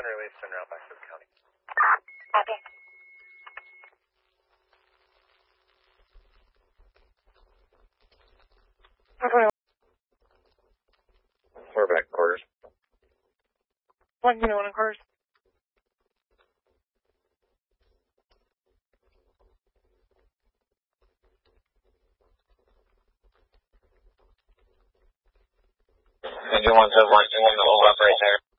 been released en route back to the county. Copy. We're back quarters. 121 in quarters. Engine 171, hold up right there.